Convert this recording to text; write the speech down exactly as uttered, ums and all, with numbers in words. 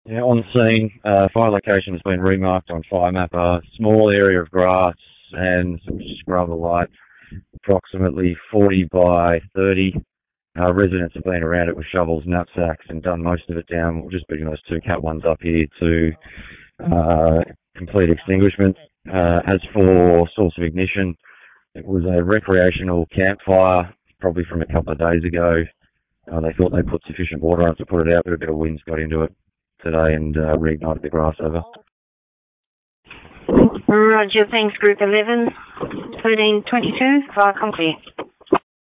Yeah, on scene, uh, fire location has been remarked on Fire Mapper. Small area of grass and some scrub alight, approximately forty by thirty. Uh, residents have been around it with shovels, knapsacks, and done most of it down. We're just putting those two cat ones up here to uh, complete extinguishment. Uh, as for source of ignition, it was a recreational campfire, probably from a couple of days ago. Uh, they thought they put sufficient water on it to put it out, but a bit of wind's got into it today and uh, reignited the grass over. Roger, thanks, Group eleven, thirteen twenty-two, Viacom clear.